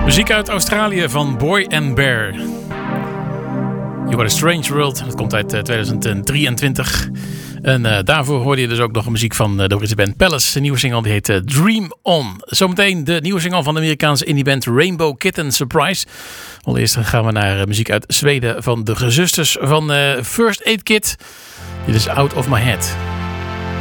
Muziek uit Australië van Boy and Bear. You Got a Strange World. Dat komt uit 2023. En daarvoor hoorde je dus ook nog muziek van de Britse band Palace. Een nieuwe single die heet Dream On. Zometeen de nieuwe single van de Amerikaanse indieband Rainbow Kitten Surprise. Allereerst gaan we naar muziek uit Zweden van de gezusters van First Aid Kit. Dit is Out of My Head.